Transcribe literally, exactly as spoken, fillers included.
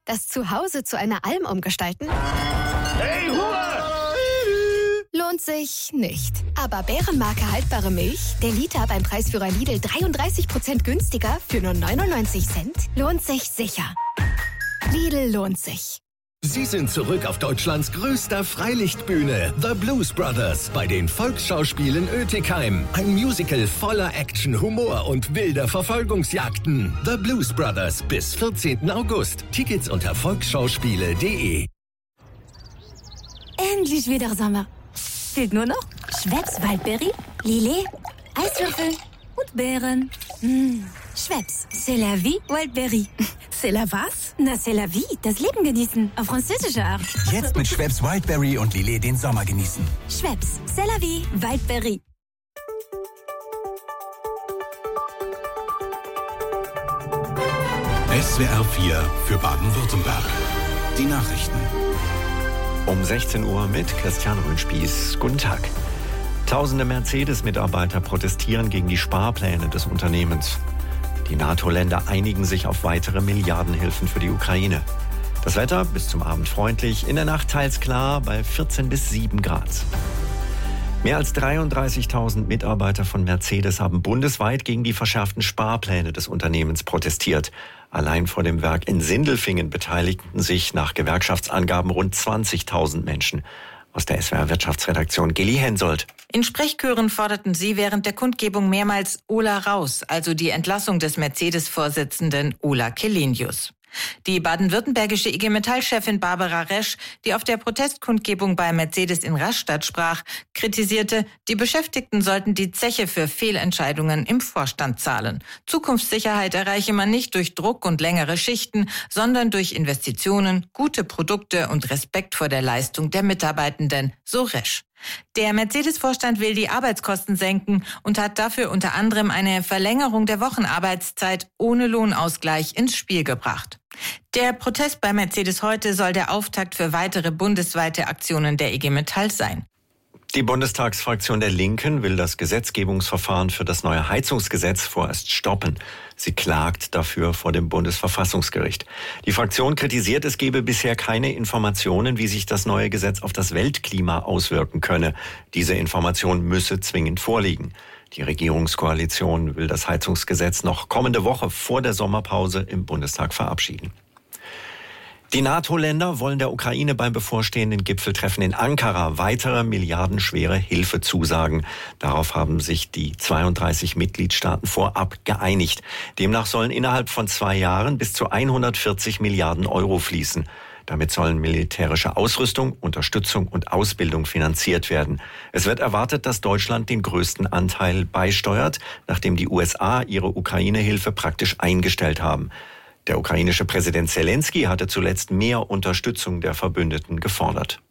das Zuhause zu einer Alm umgestalten? Hey, Ruhe! Lohnt sich nicht. Aber Bärenmarke haltbare Milch, der Liter beim Preisführer Lidl dreiunddreißig Prozent günstiger für nur neunundneunzig Cent, lohnt sich sicher. Lidl lohnt sich. Sie sind zurück auf Deutschlands größter Freilichtbühne, The Blues Brothers, bei den Volksschauspielen Oetikheim. Ein Musical voller Action, Humor und wilder Verfolgungsjagden. The Blues Brothers bis vierzehnten August. Tickets unter volksschauspiele punkt de. Endlich wieder Sommer. Fehlt nur noch Schweppes Waldbeere, Lillet, Eiswürfel und Beeren. Mmh. Schweppes, c'est la vie, Wildberry. C'est la was? Na, c'est la vie, das Leben genießen, auf französische Art. Jetzt mit Schweppes Wildberry und Lillet den Sommer genießen. Schweppes, c'est la vie, Wildberry. S W R vier für Baden-Württemberg. Die Nachrichten. Um sechzehn Uhr mit Christian Rühnspieß. Guten Tag. Tausende Mercedes-Mitarbeiter protestieren gegen die Sparpläne des Unternehmens. Die NATO-Länder einigen sich auf weitere Milliardenhilfen für die Ukraine. Das Wetter bis zum Abend freundlich, in der Nacht teils klar bei vierzehn bis sieben Grad. Mehr als dreiunddreißigtausend Mitarbeiter von Mercedes haben bundesweit gegen die verschärften Sparpläne des Unternehmens protestiert. Allein vor dem Werk in Sindelfingen beteiligten sich nach Gewerkschaftsangaben rund zwanzigtausend Menschen. Aus der S W R-Wirtschaftsredaktion Geli Hensoldt. In Sprechchören forderten sie während der Kundgebung mehrmals Ola raus, also die Entlassung des Mercedes-Vorsitzenden Ola Källenius. Die baden-württembergische I G Metall-Chefin Barbara Resch, die auf der Protestkundgebung bei Mercedes in Rastatt sprach, kritisierte, die Beschäftigten sollten die Zeche für Fehlentscheidungen im Vorstand zahlen. Zukunftssicherheit erreiche man nicht durch Druck und längere Schichten, sondern durch Investitionen, gute Produkte und Respekt vor der Leistung der Mitarbeitenden, so Resch. Der Mercedes-Vorstand will die Arbeitskosten senken und hat dafür unter anderem eine Verlängerung der Wochenarbeitszeit ohne Lohnausgleich ins Spiel gebracht. Der Protest bei Mercedes heute soll der Auftakt für weitere bundesweite Aktionen der I G Metall sein. Die Bundestagsfraktion der Linken will das Gesetzgebungsverfahren für das neue Heizungsgesetz vorerst stoppen. Sie klagt dafür vor dem Bundesverfassungsgericht. Die Fraktion kritisiert, es gebe bisher keine Informationen, wie sich das neue Gesetz auf das Weltklima auswirken könne. Diese Information müsse zwingend vorliegen. Die Regierungskoalition will das Heizungsgesetz noch kommende Woche vor der Sommerpause im Bundestag verabschieden. Die NATO-Länder wollen der Ukraine beim bevorstehenden Gipfeltreffen in Ankara weitere milliardenschwere Hilfe zusagen. Darauf haben sich die zweiunddreißig Mitgliedstaaten vorab geeinigt. Demnach sollen innerhalb von zwei Jahren bis zu hundertvierzig Milliarden Euro fließen. Damit sollen militärische Ausrüstung, Unterstützung und Ausbildung finanziert werden. Es wird erwartet, dass Deutschland den größten Anteil beisteuert, nachdem die U S A ihre Ukraine-Hilfe praktisch eingestellt haben. Der ukrainische Präsident Selenskyj hatte zuletzt mehr Unterstützung der Verbündeten gefordert.